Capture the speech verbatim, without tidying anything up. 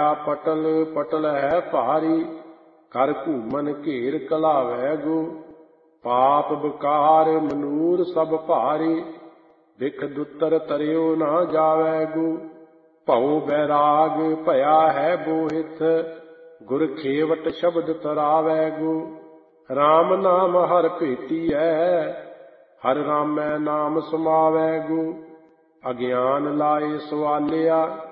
ਕਾਇਆ ਪਟਲ ਪਟਲ ਹੈ ਭਾਰੀ, ਕਰ ਘੂਮਨ ਘੇਰ ਕਲਾਵੈ ਗੋ। ਪਾਪ ਬਕਾਰ ਮਨੂਰ ਸਭ ਭਾਰੀ, ਬਿਖ ਦੁੱਤਰ ਤਰਿਓ ਨਾ ਜਾਵੈ ਗੋ। ਭਉ ਬੈਰਾਗ ਭਇਆ ਹੈ ਬੋਹਿਥ, ਗੁਰ ਖੇਵਟ ਸ਼ਬਦ ਤਰਾਵੈ ਗੋ। ਰਾਮ ਨਾਮ ਹਰ ਭੇਟੀਐ, ਹਰ ਰਾਮੈ ਨਾਮ ਸਮਾਵੈ ਗੋ। ਅਗਿਆਨ ਲਾਏ ਸਵਾਲਿਆ,